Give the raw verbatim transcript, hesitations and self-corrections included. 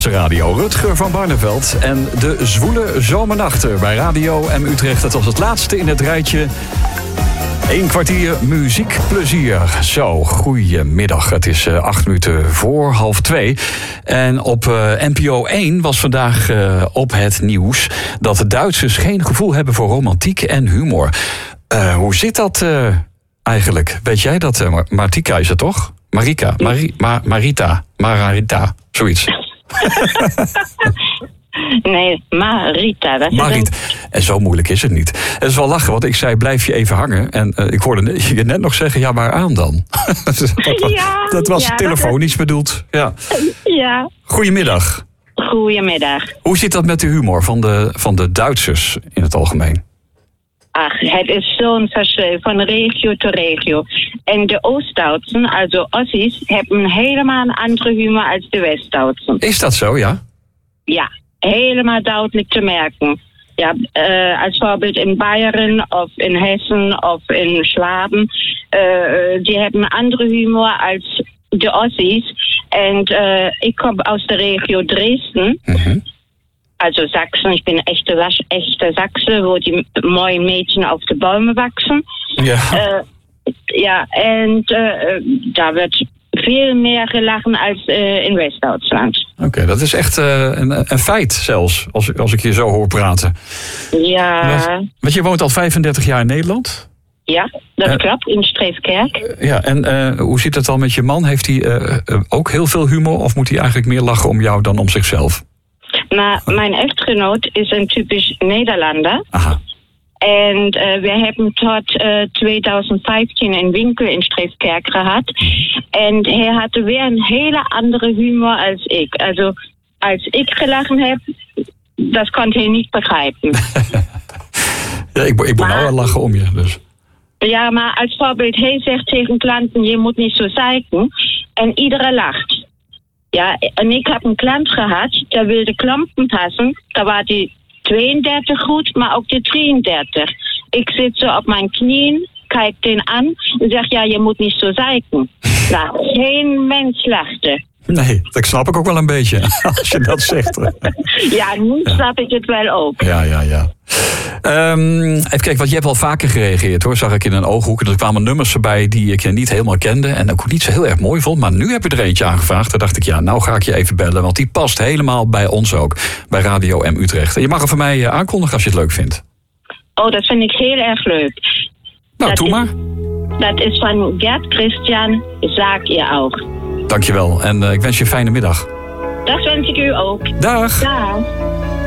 Radio Rutger van Barneveld en de zwoele zomernachten bij Radio M Utrecht. Dat was het laatste in het rijtje. Eén kwartier muziekplezier. Zo, goedemiddag. Het is uh, acht minuten voor half twee. En op uh, N P O één was vandaag uh, op het nieuws dat de Duitsers geen gevoel hebben voor romantiek en humor. Uh, hoe zit dat uh, eigenlijk? Weet jij dat? Uh, Martika is het toch? Marika, Mari, Ma, Marita, Marita, zoiets. Nee, Marita. Dat is Marita. En zo moeilijk is het niet. Het is wel lachen, want ik zei blijf je even hangen. En uh, ik hoorde je net nog zeggen, ja, waaraan dan? dat was, ja, dat was ja, telefonisch dat bedoeld. Ja. ja. Goedemiddag. Goedemiddag. Hoe zit dat met de humor van de, van de Duitsers in het algemeen? Ach, het is zo'n verschil van regio tot regio. En de Oost-Duitsen, also Ossis, hebben helemaal een andere humor als de West-Duitsen. Is dat zo, ja? Ja, helemaal duidelijk te merken. Ja, uh, als voorbeeld in Bayern of in Hessen of in Schwaben. Uh, die hebben een andere humor als de Ossis. En uh, ik kom aus de regio Dresden. Mm-hmm. Also Sachsen, ich bin echte, echte Sachse, wo die mooie Mädchen auf de Bäume wachsen. Ja. Uh, ja, en uh, daar wordt veel meer gelachen als uh, in West-Duitsland. Oké, okay, dat is echt uh, een, een feit zelfs, als, als ik je zo hoor praten. Ja. Want je woont al vijfendertig jaar in Nederland? Ja, dat uh, klopt, in Streefkerk. Uh, ja, en uh, hoe zit het dan met je man? Heeft hij uh, uh, ook heel veel humor of moet hij eigenlijk meer lachen om jou dan om zichzelf? Maar mijn echtgenoot is een typisch Nederlander. Aha. En uh, we hebben tot uh, twintig vijftien een winkel in Streefkerk gehad. En hij had weer een hele andere humor als ik. Also, als ik gelachen heb, dat kon hij niet begrijpen. ja, ik, ik moet nou wel lachen om je, dus. Ja, maar als voorbeeld, hij zegt tegen klanten, je moet niet zo zeiken. En iedereen lacht. Ja, en ik heb een klant gehad, der wilde klompen passen. Daar was die tweeëndertig goed, maar ook de drieëndertig. Ik zit zo op mijn knieën, kijk den aan en zeg, ja, je moet niet zo zeiken. Nou, geen mens lachte. Nee, dat snap ik ook wel een beetje, als je dat zegt. Ja, nu ja. snap ik het wel ook. Ja, ja, ja. Um, even kijken, want je hebt al vaker gereageerd, hoor. Zag ik in een ooghoek. Er kwamen nummers erbij die ik niet helemaal kende en ook niet zo heel erg mooi vond. Maar nu heb je er eentje aangevraagd. Daar dacht ik, ja, nou ga ik je even bellen. Want die past helemaal bij ons ook, bij Radio M Utrecht. En je mag hem voor mij aankondigen als je het leuk vindt. Oh, dat vind ik heel erg leuk. Nou, doe maar. Dat is van Gert Christian, Sag ihr auch. Dankjewel en uh, ik wens je een fijne middag. Dat wens ik u ook. Dag. Dag.